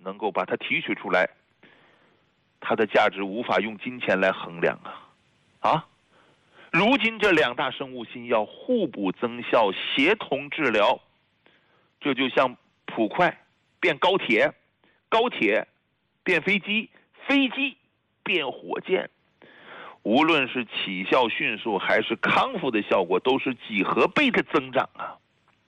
能够把它提取出来，它的价值无法用金钱来衡量啊！如今这2大生物新药互补增效，协同治疗，这就像捕快变高铁，高铁变飞机，飞机变火箭。无论是起效迅速还是康复的效果，都是几何倍的增长啊！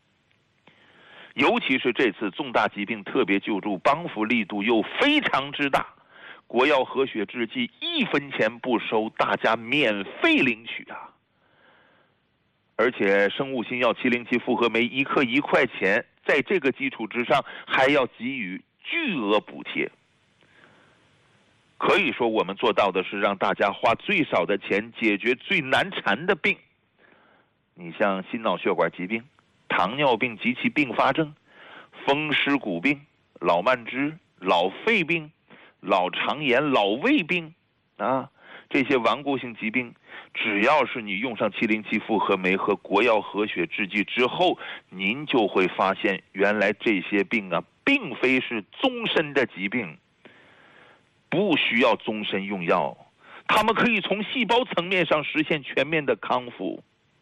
尤其是这次重大疾病特别救助帮扶力度又非常之大，国药和血制剂1分钱不收，大家免费领取啊！而且生物新药707复合酶1克1块钱，在这个基础之上还要给予巨额补贴。可以说我们做到的是让大家花最少的钱解决最难缠的病。你像心脑血管疾病、糖尿病及其并发症、风湿骨病、老慢支、老肺病、老肠炎、老胃病啊，这些顽固性疾病，只要是你用上707复合酶和国药和血制剂之后，您就会发现原来这些病啊并非是终身的疾病，不需要终身用药，他们可以从细胞层面上实现全面的康复。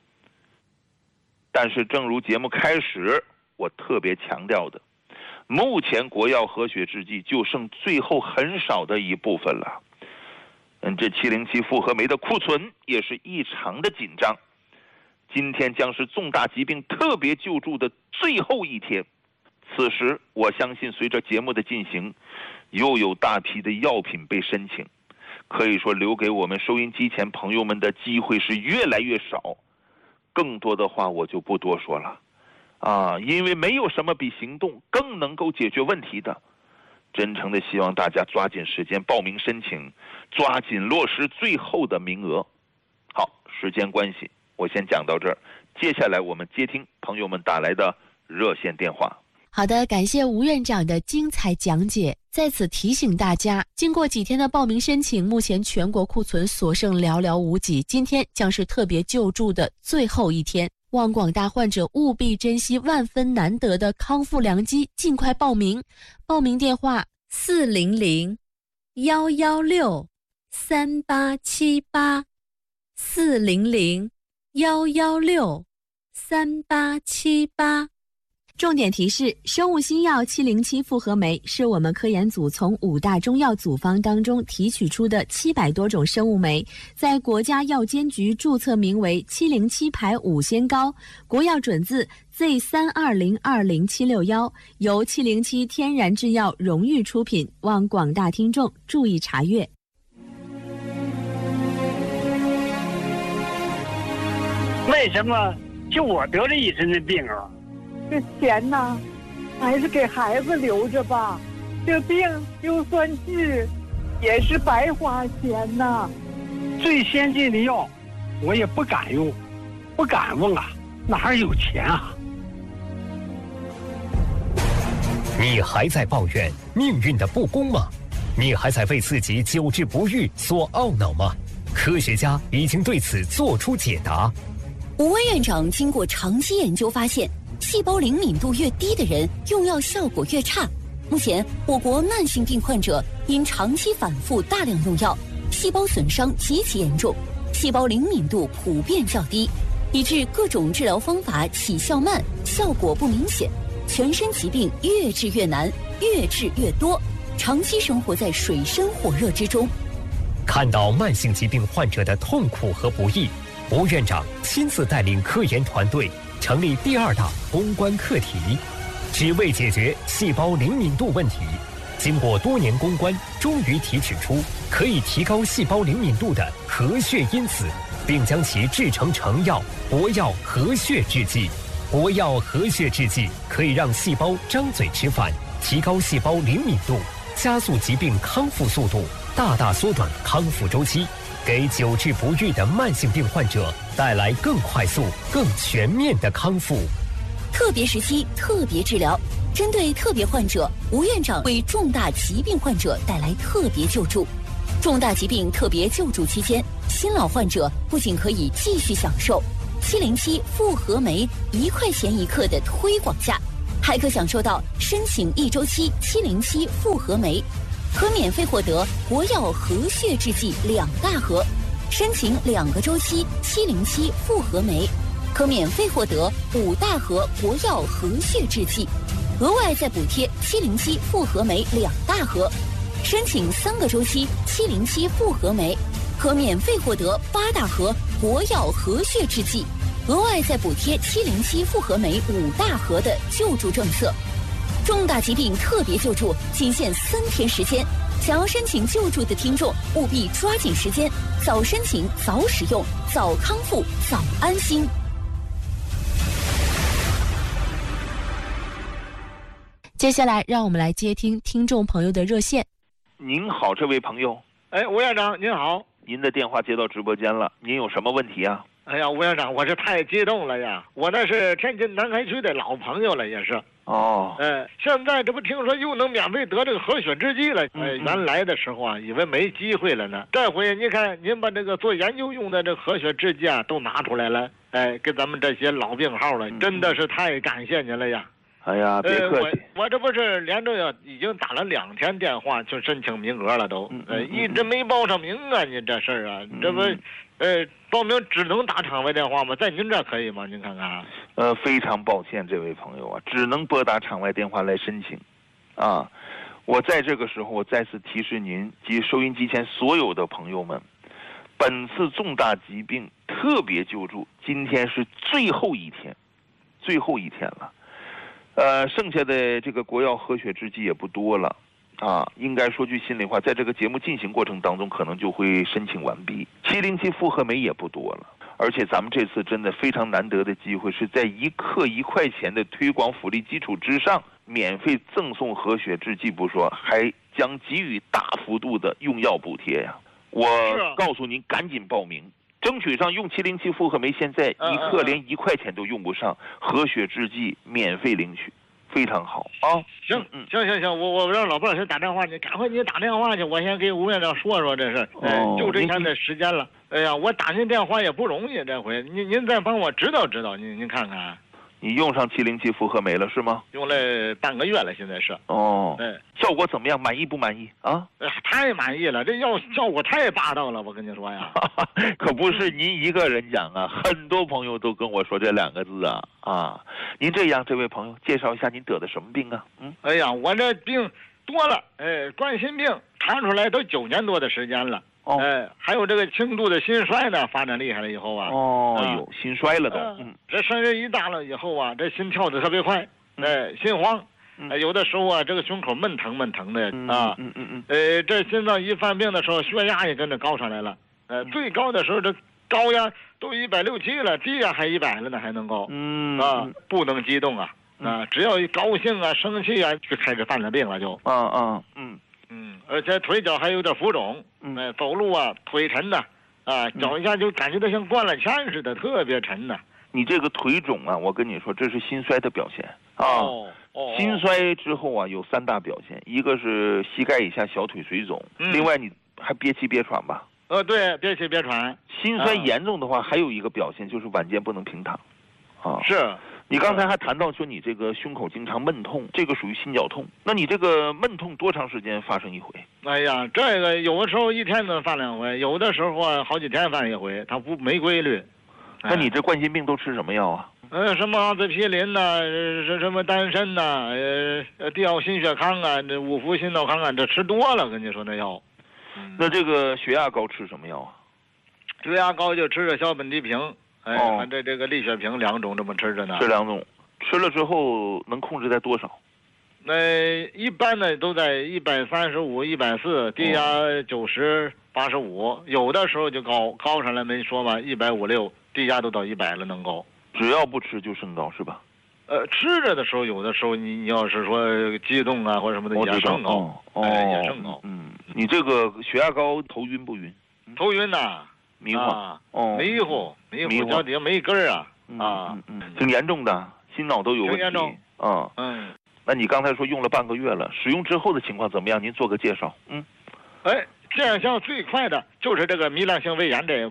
但是正如节目开始我特别强调的，目前国药和血制剂就剩最后很少的一部分了。这707复合酶的库存也是异常的紧张。今天将是重大疾病特别救助的最后一天，此时我相信随着节目的进行，又有大批的药品被申请，可以说留给我们收音机前朋友们的机会是越来越少。更多的话我就不多说了因为没有什么比行动更能够解决问题的。真诚的希望大家抓紧时间报名申请，抓紧落实最后的名额。好，时间关系我先讲到这儿，接下来我们接听朋友们打来的热线电话。 好的，感谢吴院长的精彩讲解。在此提醒大家，经过几天的报名申请，目前全国库存所剩寥寥无几，今天将是特别救助的最后一天，望广大患者务必珍惜万分难得的康复良机，尽快报名。报名电话400-116-3878 400-116-3878。重点提示：生物新药707复合酶是我们科研组从5大中药组方当中提取出的700多种生物酶，在国家药监局注册名为707排5仙膏，国药准字 Z3202071，由707天然制药荣誉出品，望广大听众注意查阅。 为什么就我得了一身的病啊？ 这钱呢，还是给孩子留着吧。这病就算治，也是白花钱呐。 最先进的药，我也不敢用，不敢问啊，哪有钱啊？ 你还在抱怨命运的不公吗？你还在为自己久治不愈所懊恼吗？科学家已经对此做出解答。 吴威院长经过长期研究发现，细胞灵敏度越低的人用药效果越差。目前我国慢性病患者因长期反复大量用药，细胞损伤极其严重，细胞灵敏度普遍较低，以致各种治疗方法起效慢，效果不明显，全身疾病越治越难，越治越多，长期生活在水深火热之中。 看到慢性疾病患者的痛苦和不易，吴院长亲自带领科研团队成立第2大攻关课题，只为解决细胞灵敏度问题。经过多年攻关，终于提取出可以提高细胞灵敏度的和血因子，并将其制成成药国药和血制剂。国药和血制剂可以让细胞张嘴吃饭，提高细胞灵敏度，加速疾病康复速度，大大缩短康复周期，给久治不愈的慢性病患者带来更快速、更全面的康复。 特别时期特别治疗，针对特别患者，吴院长为重大疾病患者带来特别救助。重大疾病特别救助期间，新老患者不仅可以继续享受707复合酶1块钱1克的推广价， 还可享受到申请1周期707复合酶，可免费获得国药和血制剂2大盒；申请2个周期707复合酶，可免费获得5大盒国药和血制剂，额外再补贴707复合酶2大盒；申请3个周期707复合酶，可免费获得8大盒国药和血制剂，额外再补贴707复合酶5大盒的救助政策。重大疾病特别救助仅限3天时间，想要申请救助的听众务必抓紧时间，早申请早使用，早康复早安心。 接下来让我们来接听听众朋友的热线。 您好，这位朋友。 哎，吴院长您好。 您的电话接到直播间了，您有什么问题啊？ 哎呀，吴院长，我是太激动了呀！我那是天津南海区的老朋友了，也是。 哦。 现在这不听说又能免费得这个和血制剂了？原来的时候啊，以为没机会了呢。这回你看，您把这个做研究用的这和血制剂啊都拿出来了，给咱们这些老病号了，真的是太感谢您了呀！ 哎呀，别客气。 我这不是连着呀，已经打了2天电话去申请名额了都，一直没报上名啊！你这事儿啊，这不，报名只能打场外电话吗？在您这可以吗？您看看。 非常抱歉，这位朋友啊，只能拨打场外电话来申请，啊，我在这个时候，我再次提示您及收音机前所有的朋友们，本次重大疾病特别救助，今天是最后一天了。剩下的这个国药和血制剂也不多了，啊，应该说句心里话，在这个节目进行过程当中，可能就会申请完毕。707复合酶也不多了，而且咱们这次真的非常难得的机会，是在1克1块钱的推广福利基础之上，免费赠送和血制剂不说，还将给予大幅度的用药补贴呀！我告诉您，赶紧报名。争取上用707复合酶，现在1克连1块钱都用不上，和血制剂免费领取，非常好啊！ 行，我让老伴先打电话去，赶快你打电话去，我先给吴院长说这是，就这天的时间了。哎呀，我打您电话也不容易，这回您再帮我指导指导，您看看。 你用上707复合酶了是吗？ 用了半个月了，现在是。 哦，效果怎么样？满意不满意啊？ 太满意了，这药效果太霸道了，我跟你说呀。 可不是您一个人讲啊，很多朋友都跟我说这2个字啊。您这样，这位朋友介绍一下您得的什么病啊？ 哎呀，我这病多了，冠心病查出来都9年多的时间了。还有这个轻度的心衰呢，发展厉害了以后啊， 心衰了都， 这声音一大了以后啊，这心跳的特别快，心慌，有的时候啊，这个胸口闷疼的啊，这心脏一犯病的时候，血压也跟着高上来了，最高的时候这高压都160、170了，低压还100了呢，还能高，不能激动啊，只要一高兴啊、生气啊，就开始犯了病了就，而且腿脚还有点浮肿，走路啊腿沉呐，脚一下就感觉到像灌了铅似的，特别沉呐。 你这个腿肿啊，我跟你说，这是心衰的表现啊。心衰之后啊，有3大表现，一个是膝盖以下小腿水肿，另外你还憋气憋喘吧？ 对，憋气憋喘。 心衰严重的话，还有一个表现就是晚间不能平躺， 是。 你刚才还谈到说你这个胸口经常闷痛，这个属于心绞痛。那你这个闷痛多长时间发生一回？ 哎呀，这个有的时候1天能犯2回，有的时候啊好几天犯1回，它没规律。 那你这冠心病都吃什么药啊？ 什么阿司匹林呐，什么丹参呐，地奥心血康啊，这5氟心脑康啊，这吃多了，跟你说那药。 那这个血压高吃什么药啊？ 血压高就吃着小本地平。这个利血平2种这么吃着呢。 这2种，吃了之后能控制在多少？ 一般呢都在135、140，低压90、85，有的时候就高上来没说嘛，150、160，低压都到100了能高。 只要不吃就升高是吧？ 吃着的时候，有的时候你要是说激动啊或者什么的也升高，也升高。 你这个血压高头晕不晕？ 头晕呐。 迷糊， 迷糊，脚底下没根儿啊， 挺严重的，心脑都有问题。 挺严重， 那你刚才说用了半个月了，使用之后的情况怎么样？您做个介绍。 见效最快的就是这个糜烂性胃炎这一块，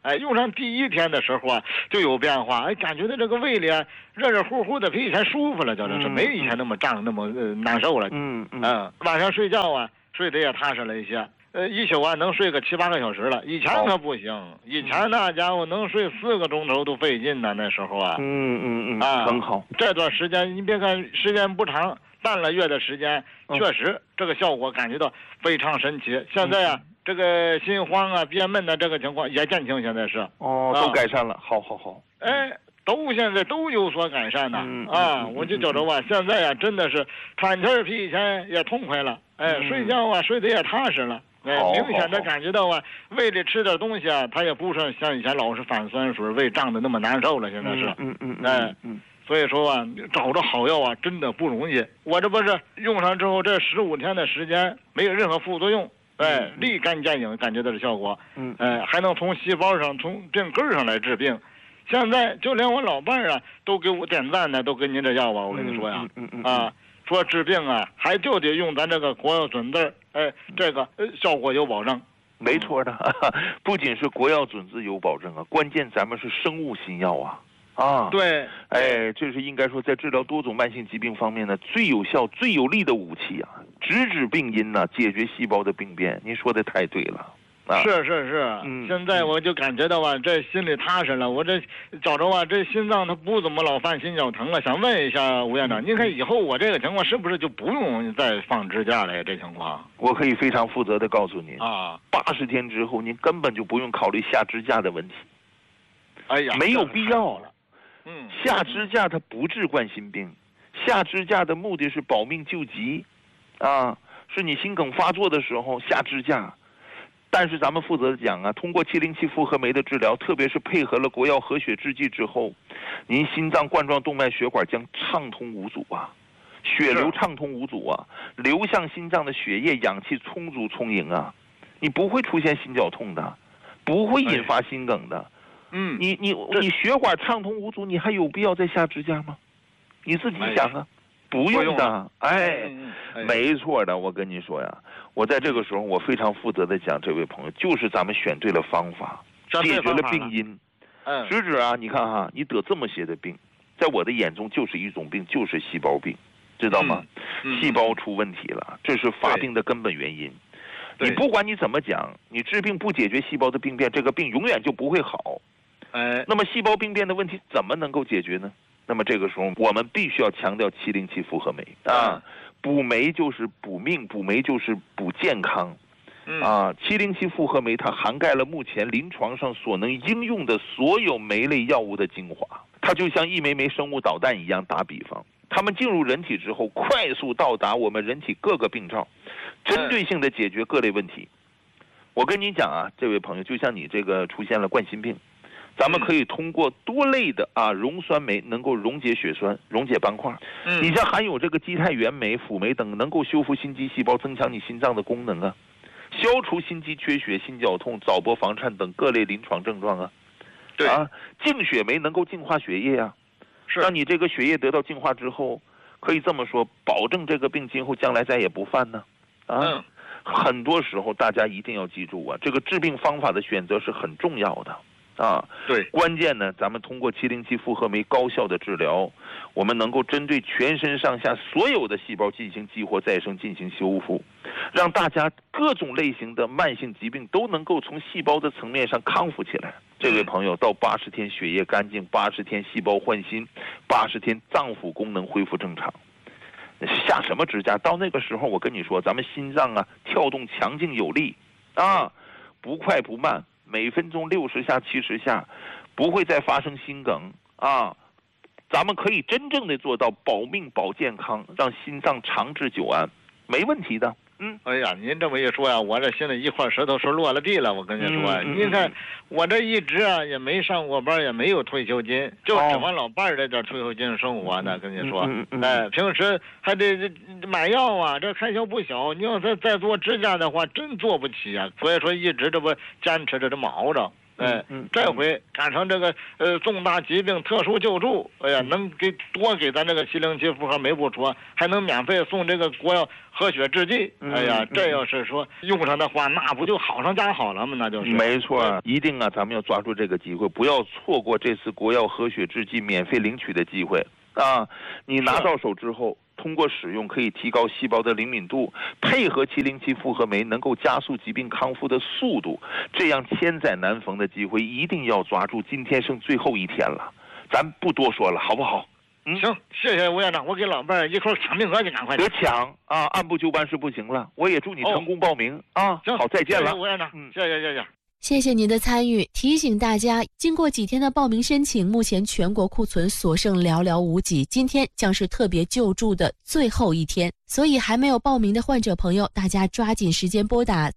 用上第1天的时候啊，就有变化，感觉到这个胃里啊热热乎乎的，比以前舒服了，就是没以前那么胀，那么难受了。晚上睡觉啊，睡得也踏实了一些。一宿啊能睡个7、8个小时了，以前可不行，以前那家伙能睡4个钟头都费劲呢，那时候啊。 很好。 这段时间你别看时间不长，半个月的时间，确实这个效果感觉到非常神奇。现在啊，这个心慌啊、憋闷的这个情况也减轻，现在是都改善了。好。 现在都有所改善呢。我就觉着吧，现在啊真的是喘气儿比以前也痛快了，睡觉啊睡得也踏实了。明显的感觉到啊，胃里吃点东西啊，它也不是像以前老是反酸水、胃胀的那么难受了。现在是，所以说啊，找着好药啊，真的不容易。我这不是用上之后，这15天的时间没有任何副作用，立竿见影，感觉到的效果。还能从细胞上、从病根上来治病。现在就连我老伴儿啊，都给我点赞呢，都跟您这药啊，我跟你说呀，说治病啊，还就得用咱这个国药准字，这个效果有保证。 没错的，不仅是国药准字有保证啊，关键咱们是生物新药啊。 对， 这是应该说在治疗多种慢性疾病方面呢最有效、最有力的武器啊，直指病因呢，解决细胞的病变。您说的太对了。 是，现在我就感觉到啊，这心里踏实了。我这觉着啊，这心脏它不怎么老犯心绞疼了。想问一下吴院长，您看以后我这个情况是不是就不用再放支架了呀？这情况， 我可以非常负责的告诉您 ，80 天之后您根本就不用考虑下支架的问题。没有必要了。下支架它不治冠心病，下支架的目的是保命救急，是你心梗发作的时候下支架。但是咱们负责的讲啊，通过707复合酶的治疗，特别是配合了国药和血制剂之后，您心脏冠状动脉血管将畅通无阻啊，血流畅通无阻啊，流向心脏的血液氧气充足充盈啊，你不会出现心绞痛的，不会引发心梗的。你血管畅通无阻，你还有必要再下支架吗？你自己想啊。不用的，没错的。我跟你说呀，我在这个时候我非常负责的讲，这位朋友就是咱们选对了方法，解决了病因。直指啊，你看哈，你得这么些的病，在我的眼中就是一种病，就是细胞病，知道吗？细胞出问题了，这是发病的根本原因。你不管你怎么讲，你治病不解决细胞的病变，这个病永远就不会好。那么细胞病变的问题怎么能够解决呢？那么这个时候我们必须要强调707复合酶补酶就是补命，补酶就是补健康。707复合酶它涵盖了目前临床上所能应用的所有酶类药物的精华，它就像一枚枚生物导弹一样。打比方，它们进入人体之后，快速到达我们人体各个病灶，针对性的解决各类问题。我跟你讲啊，这位朋友，就像你这个出现了冠心病，咱们可以通过多类的溶酸酶能够溶解血栓、溶解斑块。你像含有这个基肽原酶、辅酶等，能够修复心肌细胞，增强你心脏的功能啊，消除心肌缺血、心绞痛、早搏房颤等各类临床症状啊。净血酶能够净化血液啊，让你这个血液得到净化之后，可以这么说，保证这个病今后将来再也不犯呢。很多时候大家一定要记住啊，这个治病方法的选择是很重要的。关键呢，咱们通过707复合酶高效的治疗，我们能够针对全身上下所有的细胞进行激活再生，进行修复，让大家各种类型的慢性疾病都能够从细胞的层面上康复起来。这位朋友，到80天血液干净，80天细胞换新，80天脏腑功能恢复正常。下什么支架？到那个时候，我跟你说，咱们心脏跳动强劲有力不快不慢，每分钟60下70下，不会再发生心梗咱们可以真正的做到保命保健康，让心脏长治久安，没问题的。 哎呀，您这么一说呀，我这心里一块石头是落了地了。我跟您说，您看我这一直也没上过班，也没有退休金，就指望老伴儿这点退休金生活呢。跟您说，平时还得买药啊，这开销不小。你要再做支架的话，真做不起啊。所以说一直这不坚持着这么熬着。 这回赶上这个重大疾病特殊救助，哎呀，能多给咱这个707复合酶不说，还能免费送这个国药和血制剂。哎呀，这要是说用上的话，那不就好上加好了吗？那就是没错，一定啊，咱们要抓住这个机会，不要错过这次国药和血制剂免费领取的机会啊！你拿到手之后，通过使用可以提高细胞的灵敏度，配合707复合酶能够加速疾病康复的速度，这样千载难逢的机会一定要抓住，今天剩最后一天了，咱不多说了，好不好？ 行，谢谢吴院长，我给老伴儿一口抢名额去，赶快别抢啊！按部就班是不行了，我也祝你成功报名啊！ 行， 好，再见了， 吴院长，谢谢。 谢谢您的参与。提醒大家，经过几天的报名申请，目前全国库存所剩寥寥无几，今天将是特别救助的最后一天，所以还没有报名的患者朋友，大家抓紧时间拨打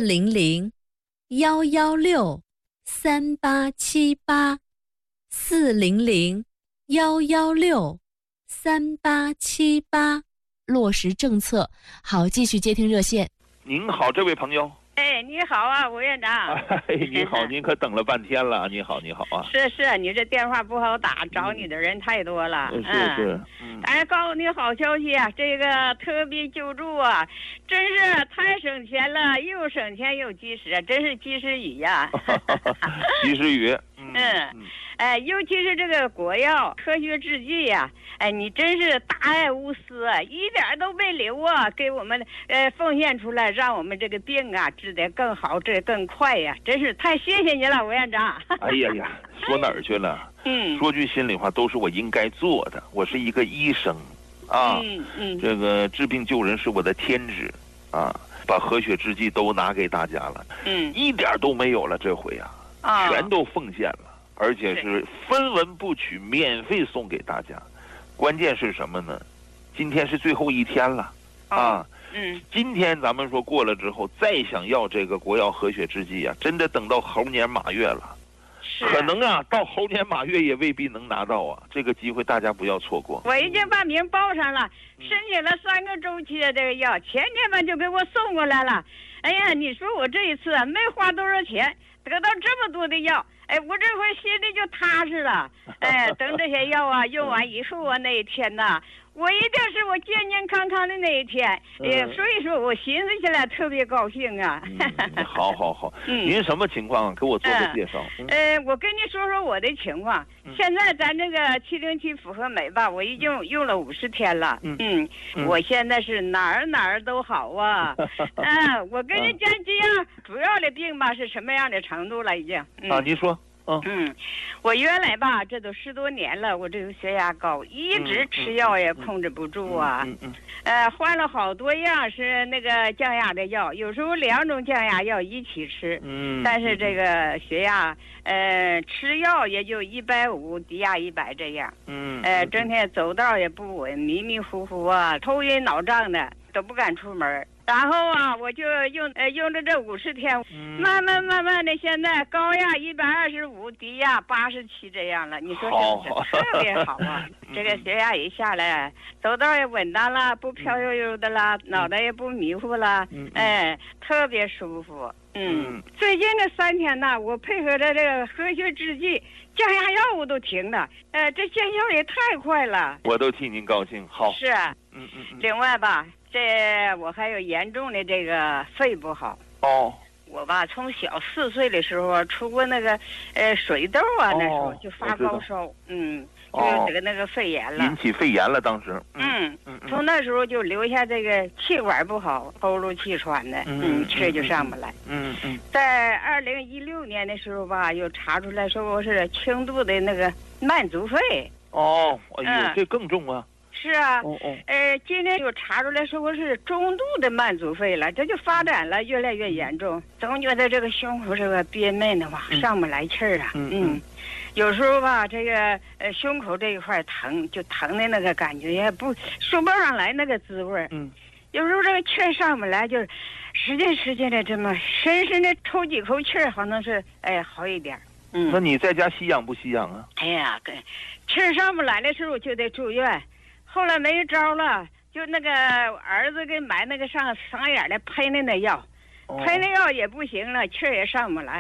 400-116-3878，400-116-3878，落实政策。好，继续接听热线。 您好，这位朋友。 哎，你好啊，吴院长。 哎，你好，您可等了半天了。你好啊。 是，你这电话不好打，找你的人太多了。 是。 哎，告诉你好消息啊，这个特别救助啊，真是太省钱了，又省钱又及时，真是及时雨呀。 及时雨。 哎，尤其是这个国药科学制剂呀，哎，你真是大爱无私，一点都没留啊，给我们奉献出来，让我们这个病啊治得更好，治得更快呀，真是太谢谢你了，吴院长。 哎呀，说哪儿去了？说句心里话，都是我应该做的。我是一个医生啊，这个治病救人是我的天职啊，把和血制剂都拿给大家了，一点都没有了，这回啊，全都奉献了。而且是分文不取，免费送给大家。关键是什么呢？今天是最后一天了啊！今天咱们说过了之后，再想要这个国药和血制剂啊，真的等到猴年马月了。可能啊，到猴年马月也未必能拿到啊。这个机会大家不要错过。 我已经把名报上了，申请了3个周期的这个药，前天吧就给我送过来了。哎呀，你说我这一次没花多少钱，得到这么多的药。哎，我这回心里就踏实了。哎，等这些药啊用完以后啊，那一天呐，我一定是我健健康康的那一天。所以说我寻思起来特别高兴啊。 好。您什么情况？给我做个介绍。 我跟你说说我的情况。现在咱这个707复合酶吧，我已经用了50天了。我现在是哪儿都好啊。我跟你讲这样主要的病吧是什么样的程度了已经。 您说。 我原来吧，这都10多年了，我这个血压高，一直吃药也控制不住啊。换了好多样是那个降压的药，有时候2种降压药一起吃。但是这个血压，吃药也就150，低压100这样。整天走道也不稳，迷迷糊糊啊，头晕脑胀的，都不敢出门。然后啊，我就用了这50天，慢慢的，现在高压125，低压87这样了。你说是不是特别好啊？这个血压一下来，走道也稳当了，不飘悠悠的啦，脑袋也不迷糊了，特别舒服。最近这3天呢，我配合着这个和血制剂、降压药我都停了，这见效也太快了。 我都替您高兴。好。 是。另外吧。我还有严重的这个肺不好。我吧从小4岁的时候出过那个水痘啊，那时候就发高烧，就得那个肺炎了， 引起肺炎了当时。 从那时候就留下这个气管不好，呼噜气喘的，气就上不来。在2016年的时候吧，又查出来说我是轻度的那个慢阻肺。 哎呦，这更重啊。 是啊，今天又查出来说我是中度的慢阻肺了，这就发展了，越来越严重，总觉得这个胸口这个憋闷的嘛，上不来气儿啊。有时候吧，这个胸口这一块疼，就疼的那个感觉也不说不上来那个滋味。有时候这个气儿上不来，就是使劲的这么深深的抽几口气儿，好像是好一点。 那你在家吸氧不吸氧啊？ 哎呀，气儿上不来的时候就得住院。后来没招了，就那个儿子给买那个上嗓眼的喷的那药，喷的药也不行了，气儿也上不来。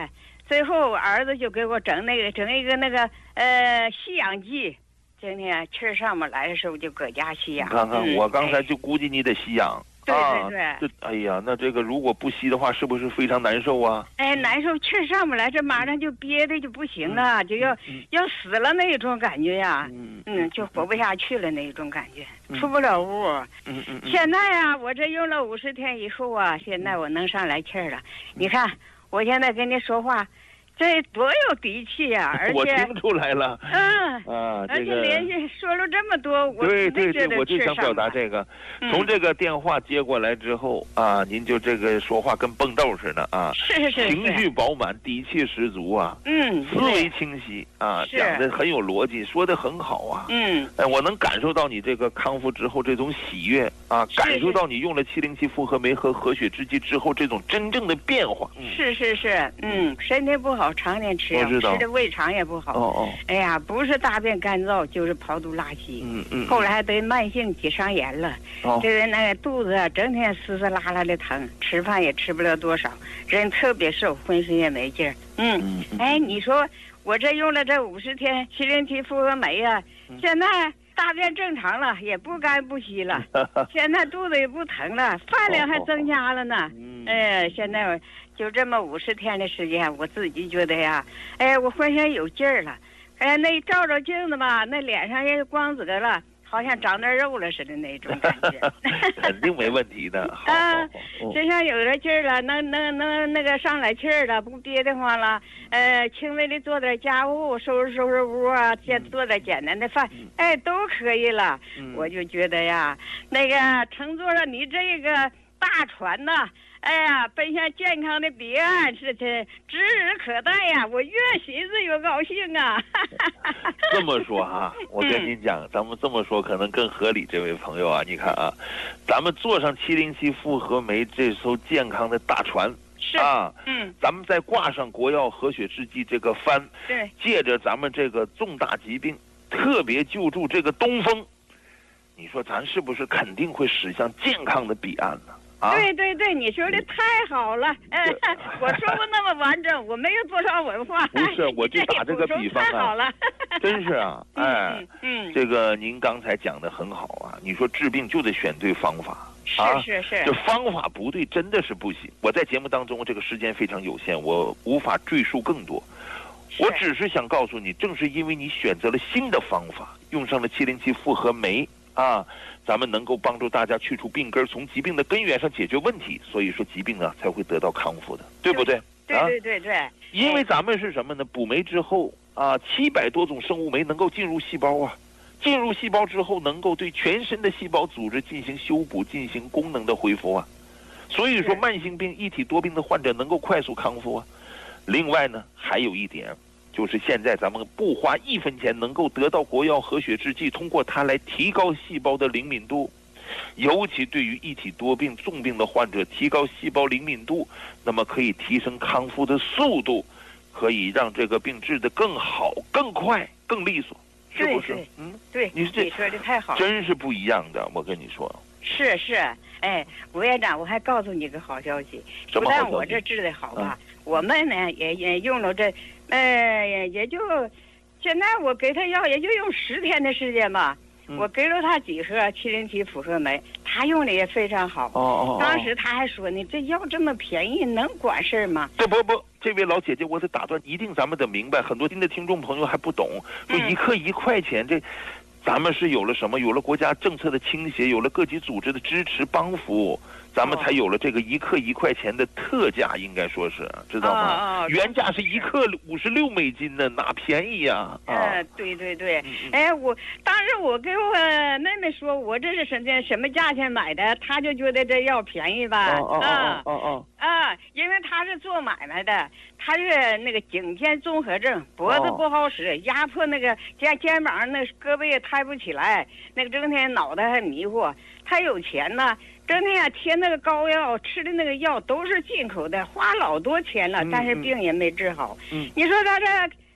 最后儿子就给我整一个那个吸氧剂，今天气儿上不来的时候就搁家吸氧。 你看看，我刚才就估计你得吸氧。 对对对， 哎呀，那这个如果不吸的话，是不是非常难受啊？ 哎，难受，气儿上不来，这马上就憋的就不行了，就要死了那种感觉呀，就活不下去了那种感觉，出不了屋。现在呀，我这用了50天以后啊，现在我能上来气儿了。你看，我现在跟你说话。这多有底气呀！而且我听出来了， 而且连续说了这么多，我对，我就想表达这个。从这个电话接过来之后啊，您就这个说话跟蹦豆似的啊， 是， 情绪饱满，底气十足啊，思维清晰啊，讲的很有逻辑，说的很好啊，我能感受到你这个康复之后这种喜悦啊，感受到你用了707复合酶和和血制剂之后这种真正的变化。 是，身体不好。常年吃药，吃的胃肠也不好。哎呀，不是大便干燥，就是跑肚拉稀。后来还得慢性脊肠炎了。这个那个肚子啊，整天撕撕拉拉的疼，吃饭也吃不了多少，人特别瘦，浑身也没劲儿。哎，你说我这用了这50天707复合酶啊，现在大便正常了，也不干不稀了，现在肚子也不疼了，饭量还增加了呢。现在就这么50天的时间，我自己觉得呀，哎，我浑身有劲儿了，哎，那照照镜子吧，那脸上也光泽了，好像长点肉了似的那种感觉。 肯定没问题的。 身上有点劲儿了，能那个上来气儿了，不憋得慌了。轻微的做点家务，收拾屋啊，做点简单的饭，哎，都可以了。我就觉得呀，那个乘坐着你这个大船呐。哎呀，奔向健康的彼岸是指日可待呀！我越寻思越高兴啊！ 这么说哈，我跟您讲，咱们这么说可能更合理。这位朋友啊，你看啊，咱们坐上707复合酶这艘健康的大船，咱们再挂上国药和血制剂这个帆， 对， 借着咱们这个重大疾病特别救助这个东风，你说咱是不是肯定会驶向健康的彼岸呢？ 对，你说的太好了。我说不那么完整，我没有多少文化。 不是，我就打这个比方太好了。 真是啊，这个您刚才讲的很好啊。你说治病就得选对方法。 是， 这方法不对，真的是不行。我在节目当中，这个时间非常有限，我无法赘述更多。我只是想告诉你，正是因为你选择了新的方法，用上了707复合酶啊。咱们能够帮助大家去除病根，从疾病的根源上解决问题，所以说疾病呢才会得到康复的，对不对？ 对。 因为咱们是什么呢？补酶之后啊，700多种生物酶能够进入细胞啊，进入细胞之后能够对全身的细胞组织进行修补，进行功能的恢复啊。所以说慢性病一体多病的患者能够快速康复啊。另外呢，还有一点。就是现在咱们不花1分钱能够得到国药和血制剂，通过它来提高细胞的灵敏度，尤其对于一体多病重病的患者，提高细胞灵敏度，那么可以提升康复的速度，可以让这个病治得更好、更快、更利索，是不是？ 对，你说的太好了， 真是不一样的。我跟你说， 是，哎，吴院长，我还告诉你个好消息，不但我这治的好吧，我们呢也用了这。也就现在我给他药也就用10天的时间吧。我给了他几盒707复合酶，他用的也非常好。当时他还说呢，这药这么便宜，能管事吗？ 不，这位老姐姐，我得打断，一定咱们得明白，很多新的听众朋友还不懂，说1克1块钱这。咱们是有了什么？有了国家政策的倾斜，有了各级组织的支持帮扶，咱们才有了这个1克1块钱的特价，应该说是，知道吗？原价是1克56美金呢，哪便宜呀？ 对。哎，当时我跟我妹妹说，我这是什么价钱买的，她就觉得这药便宜吧？因为她是做买卖的，她是那个颈肩综合症，脖子不好使，压迫那个肩膀那胳膊也抬不起来，那个整天脑袋还迷糊。她有钱呢，整天贴那个膏药，吃的那个药都是进口的，花老多钱了，但是病也没治好。你说她这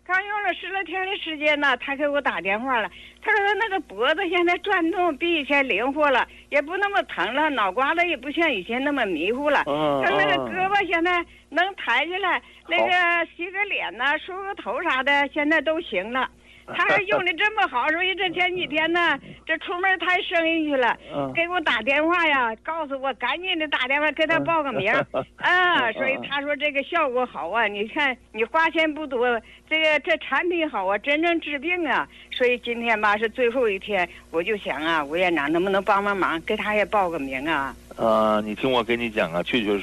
刚用了10来天的时间呢，他给我打电话了。他说他那个脖子现在转动比以前灵活了，也不那么疼了，脑瓜子也不像以前那么迷糊了。他那个胳膊现在能抬起来，那个洗个脸呐、梳个头啥的，现在都行了。他还用的这么好，所以这前几天呢，这出门谈生意去了，给我打电话呀，告诉我赶紧的打电话给他报个名所以他说这个效果好啊，你看你花钱不多，这产品好啊，真正治病啊。所以今天吧是最后一天，我就想啊，吴院长能不能帮忙，给他也报个名啊？ 你听我跟你讲啊，确确实